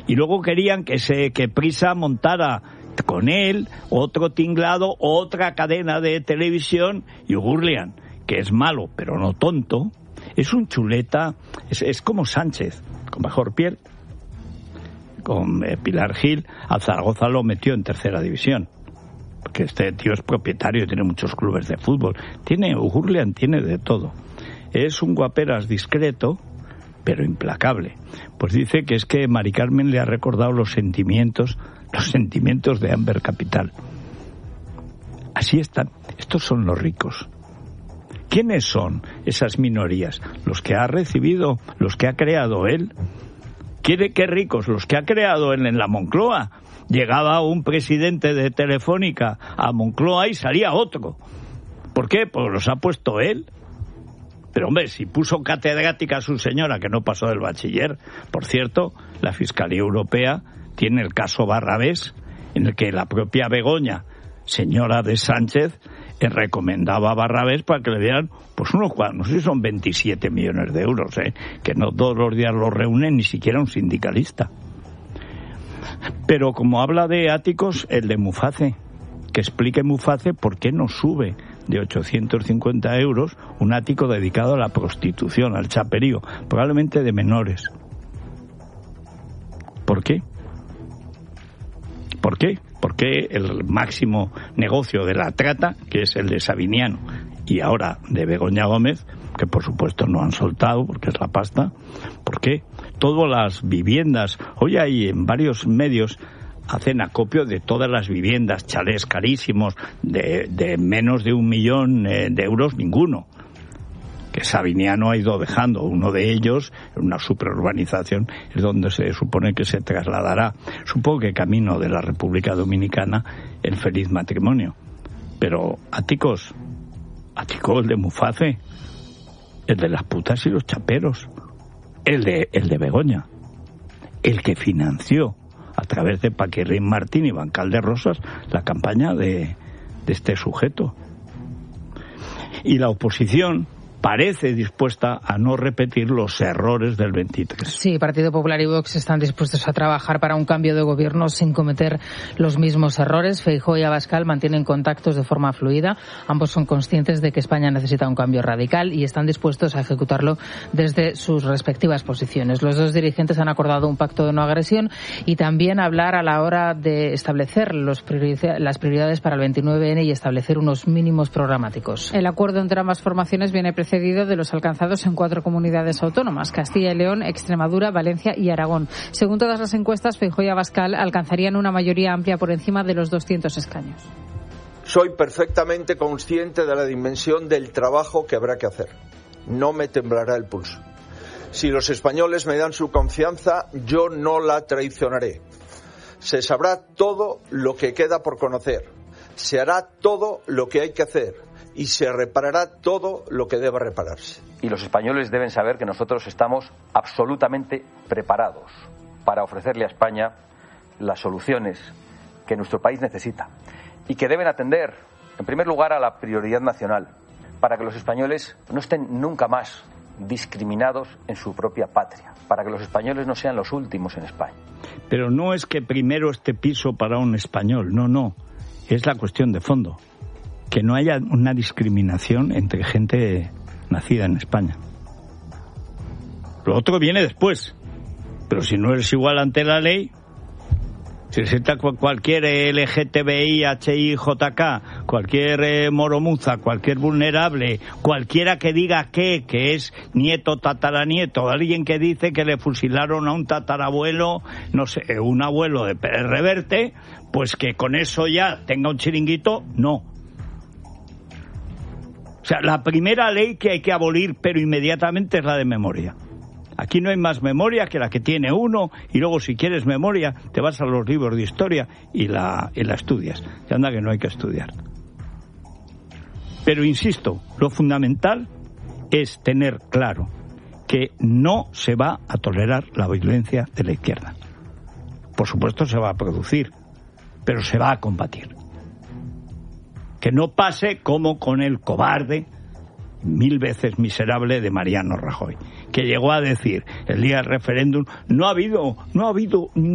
Y luego querían que Prisa montara con él otro tinglado, otra cadena de televisión, y Gurlian, que es malo pero no tonto, es un chuleta, es como Sánchez, con mejor piel. Con Pilar Gil, al Zaragoza lo metió en tercera división, porque este tío es propietario, tiene muchos clubes de fútbol, Gurlian tiene de todo. Es un guaperas discreto, pero implacable. Pues dice que es que Mari Carmen le ha recordado los sentimientos de Amber Capital. Así están. Estos son los ricos. ¿Quiénes son esas minorías? Los que ha recibido, los que ha creado él. ¿Quiere que ricos? Los que ha creado él en la Moncloa. Llegaba un presidente de Telefónica a Moncloa y salía otro. ¿Por qué? Pues los ha puesto él. Pero hombre, si puso catedrática a su señora, que no pasó del bachiller. Por cierto, la Fiscalía Europea tiene el caso Barrabés, en el que la propia Begoña, señora de Sánchez, recomendaba a Barrabés para que le dieran, pues no sé si son 27 millones de euros, que no todos los días los reúnen ni siquiera un sindicalista. Pero como habla de áticos, el de Muface, que explique Muface por qué no sube de 850 euros un ático dedicado a la prostitución, al chaperío, probablemente de menores. ¿Por qué? ¿Por qué? Porque el máximo negocio de la trata, que es el de Sabiniano y ahora de Begoña Gómez, que por supuesto no han soltado porque es la pasta, ¿por qué? Todas las viviendas, hoy hay en varios medios, hacen acopio de todas las viviendas, chalés carísimos, de menos de 1 millón de euros ninguno, que Sabiniano ha ido dejando. Uno de ellos, en una superurbanización, es donde se supone que se trasladará, supongo que camino de la República Dominicana, el feliz matrimonio. Pero Ático, el de Muface, el de las putas y los chaperos, el de Begoña, el que financió a través de Paquirrín Martín y Bancal de Rosas la campaña de este sujeto. Y la oposición parece dispuesta a no repetir los errores del 23. Sí, Partido Popular y Vox están dispuestos a trabajar para un cambio de gobierno sin cometer los mismos errores. Feijóo y Abascal mantienen contactos de forma fluida. Ambos son conscientes de que España necesita un cambio radical y están dispuestos a ejecutarlo desde sus respectivas posiciones. Los dos dirigentes han acordado un pacto de no agresión y también hablar a la hora de establecer las prioridades para el 29N y establecer unos mínimos programáticos. El acuerdo entre ambas formaciones viene precedido de los alcanzados en 4 comunidades autónomas: Castilla y León, Extremadura, Valencia y Aragón. Según todas las encuestas, Feijóo y Abascal alcanzarían una mayoría amplia por encima de los 200 escaños. Soy perfectamente consciente de la dimensión del trabajo que habrá que hacer. No me temblará el pulso. Si los españoles me dan su confianza, yo no la traicionaré. Se sabrá todo lo que queda por conocer. Se hará todo lo que hay que hacer. Y se reparará todo lo que deba repararse. Y los españoles deben saber que nosotros estamos absolutamente preparados para ofrecerle a España las soluciones que nuestro país necesita y que deben atender, en primer lugar, a la prioridad nacional, para que los españoles no estén nunca más discriminados en su propia patria, para que los españoles no sean los últimos en España. Pero no es que primero esté piso para un español, no, es la cuestión de fondo. Que no haya una discriminación entre gente nacida en España. Lo otro viene después. Pero si no eres igual ante la ley, si resulta cualquier LGTBI, HI, JK, cualquier moromuza, cualquier vulnerable, cualquiera que diga que es nieto, tataranieto, alguien que dice que le fusilaron a un tatarabuelo, no sé, un abuelo de Pérez Reverte, pues que con eso ya tenga un chiringuito, no. O sea, la primera ley que hay que abolir, pero inmediatamente, es la de memoria. Aquí no hay más memoria que la que tiene uno, y luego si quieres memoria te vas a los libros de historia y la estudias. Y anda que no hay que estudiar. Pero insisto, lo fundamental es tener claro que no se va a tolerar la violencia de la izquierda. Por supuesto se va a producir, pero se va a combatir. Que no pase como con el cobarde, 1000 veces miserable, de Mariano Rajoy, que llegó a decir el día del referéndum: no ha habido